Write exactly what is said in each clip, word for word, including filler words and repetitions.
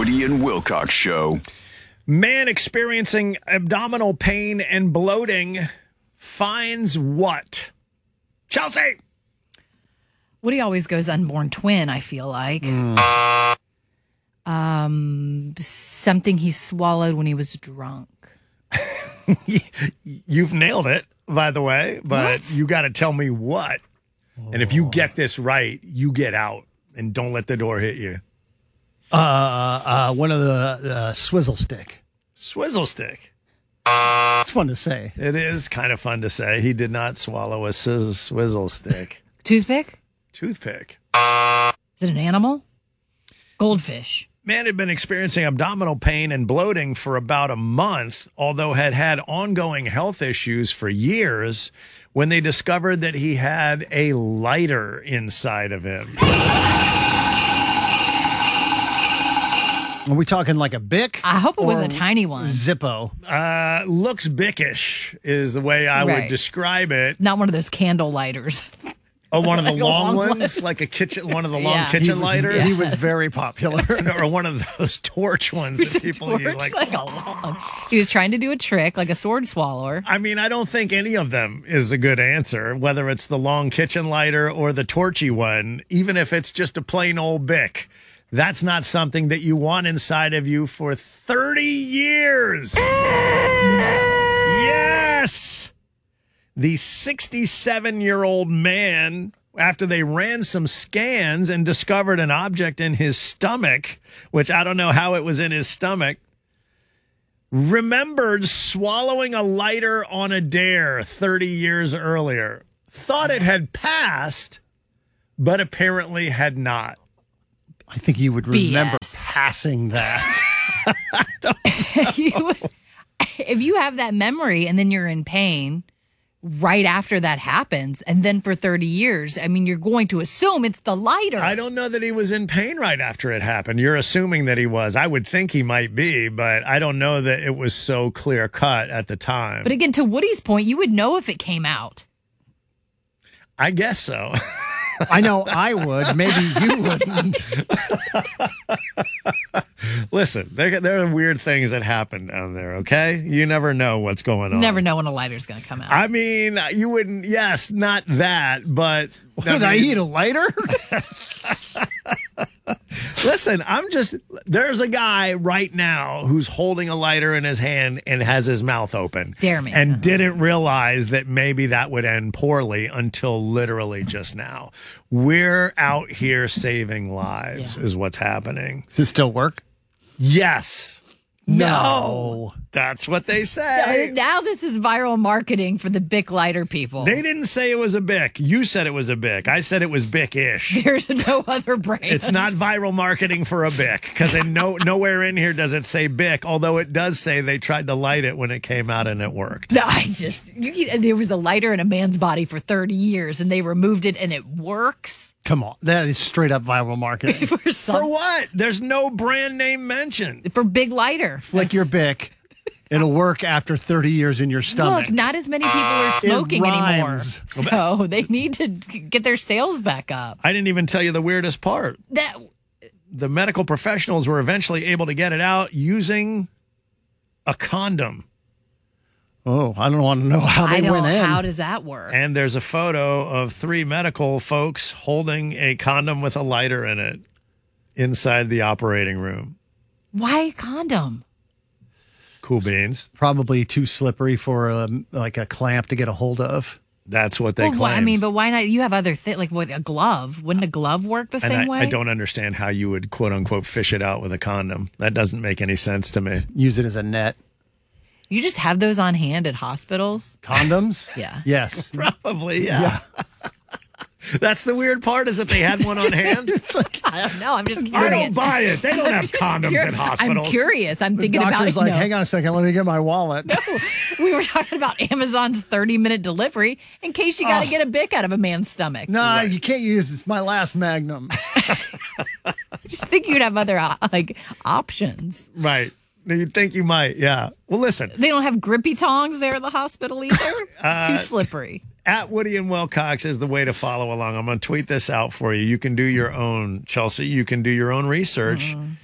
Woody and Wilcox Show. Man experiencing abdominal pain and bloating finds what? Chelsea! Woody always goes unborn twin, I feel like. Mm. Um, something he swallowed when he was drunk. You've nailed it, by the way, but What? you got to tell me what. And if you get this right, you get out and don't let the door hit you. Uh, uh, one of the uh, swizzle stick. Swizzle stick. It's fun to say. It is kind of fun to say. He did not swallow a sizz- swizzle stick. Toothpick? Toothpick. Is it an animal? Goldfish. Man had been experiencing abdominal pain and bloating for about a month, although had had ongoing health issues for years, when they discovered that he had a lighter inside of him. Are we talking like a Bic? I hope it was or a tiny one. Zippo. Uh, looks Bickish is the way I would Right. describe it. Not one of those candle lighters. Oh, one of the Like a long long ones, like a kitchen, one of the long Yeah. kitchen He was- lighters, He was very popular. or one of those torch ones that people use. Torch, Like, like a long. He was trying to do a trick, like a sword swallower. I mean, I don't think any of them is a good answer, whether it's the long kitchen lighter or the torchy one, even if it's just a plain old Bic. That's not something that you want inside of you for thirty years. Yes. The sixty-seven-year-old man, after they ran some scans and discovered an object in his stomach, which I don't know how it was in his stomach, remembered swallowing a lighter on a dare thirty years earlier. Thought it had passed, but apparently had not. I think you would remember B S. passing that. You would- if you have that memory and then you're in pain right after that happens, and then for thirty years, I mean, you're going to assume it's the lighter. I don't know that he was in pain right after it happened. You're assuming that he was. I would think he might be, but I don't know that it was so clear cut at the time. But again, to Woody's point, you would know if it came out. I guess so. I know I would. Maybe you wouldn't. Listen, there, there are weird things that happen down there, okay? You never know what's going on. Never know when a lighter's going to come out. I mean, you wouldn't, yes, not that, but. Did I mean, eat a lighter? Listen, I'm just, there's a guy right now who's holding a lighter in his hand and has his mouth open. Dare me. And didn't realize that maybe that would end poorly until literally just now. We're out here saving lives, Yeah. is what's happening. Does it still work? Yes. No. That's what they say. Now this is viral marketing for the Bic lighter people. They didn't say it was a Bic. You said it was a Bic. I said it was Bic-ish. There's no other brand. It's not viral marketing for a Bic, because in no nowhere in here does it say Bic, although it does say they tried to light it when it came out and it worked. No, I just you, there was a lighter in a man's body for thirty years, and they removed it, and it works Come on. That is straight up viral marketing. for some For what? There's no brand name mentioned. for big lighter. Flick your Bic. It'll work after thirty years in your stomach. Look, not as many people are smoking anymore, rhymes. so they need to get their sales back up. I didn't even tell you the weirdest part. That The medical professionals were eventually able to get it out using a condom. Oh, I don't want to know how they I don't. went in. How does that work? And there's a photo of three medical folks holding a condom with a lighter in it inside the operating room. Why a condom? Cool beans. Probably too slippery for a, like a clamp to get a hold of. That's what they Well, why- claim. I mean, but why not? You have other things like what a glove. Wouldn't a glove work the and same I, way? I don't understand how you would quote unquote fish it out with a condom. That doesn't make any sense to me. Use it as a net. You just have those on hand at hospitals. Condoms? Yeah. Yes. Probably, yeah. That's the weird part, is that they had one on hand. It's like, I don't know. I'm just I curious. don't buy it. They don't have Just condoms curi- in hospitals. I'm curious. I'm the thinking about doctor's it. like, no. hang on a second, let me get my wallet. We were talking about Amazon's thirty minute delivery in case you got to Oh. get a Bic out of a man's stomach. No, you can't use this. It's my last Magnum. Just think you'd have other uh, like options. Right. You'd think you might, yeah. Well, listen, They don't have grippy tongs there at the hospital either. Uh, Too slippery. at Woody and Wilcox is the way to follow along. I'm going to tweet this out for you. You can do your own, Chelsea. You can do your own research.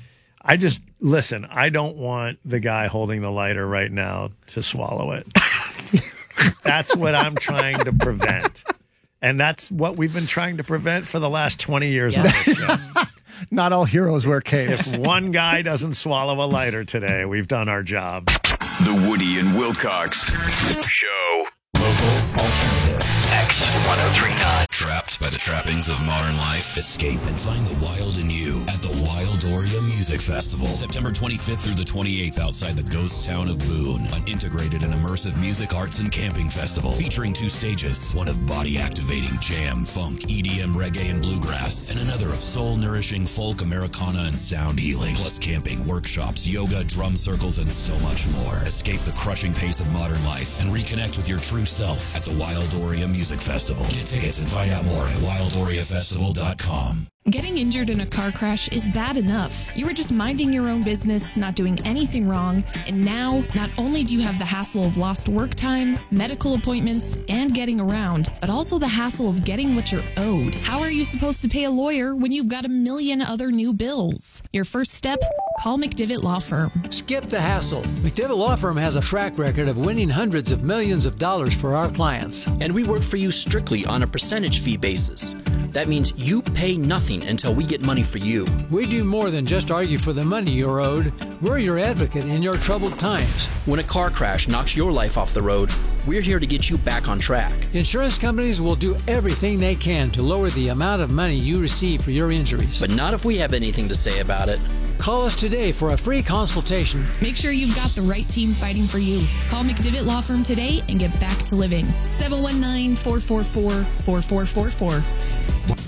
I just, listen, I don't want the guy holding the lighter right now to swallow it. That's what I'm trying to prevent. And that's what we've been trying to prevent for the last twenty years on this show. Not all heroes wear capes. If one guy doesn't swallow a lighter today, we've done our job. The Woody and Wilcox Show. Local alternative. X one oh three point nine. Trapped by the trappings of modern life? Escape and find the wild in you at the Wildoria Music Festival. September twenty-fifth through the twenty-eighth outside the ghost town of Boone. An integrated and immersive music, arts, and camping festival featuring two stages. One of body-activating jam, funk, E D M, reggae, and bluegrass. And another of soul-nourishing folk, Americana, and sound healing. Plus camping, workshops, yoga, drum circles, and so much more. Escape the crushing pace of modern life and reconnect with your true self at the Wildoria Music Festival. Get tickets and find out more at wildoria festival dot com. Getting injured in a car crash is bad enough. You were just minding your own business, not doing anything wrong, and now not only do you have the hassle of lost work time, medical appointments, and getting around, but also the hassle of getting what you're owed. How are you supposed to pay a lawyer when you've got a million other new bills? Your first step? Call McDivitt Law Firm. Skip the hassle. McDivitt Law Firm has a track record of winning hundreds of millions of dollars for our clients. And we work for you strictly on a percentage fee basis. That means you pay nothing until we get money for you. We do more than just argue for the money you're owed. We're your advocate in your troubled times. When a car crash knocks your life off the road, we're here to get you back on track. Insurance companies will do everything they can to lower the amount of money you receive for your injuries. But not if we have anything to say about it. Call us today for a free consultation. Make sure you've got the right team fighting for you. Call McDivitt Law Firm today and get back to living. seven one nine, four four four, four four four four.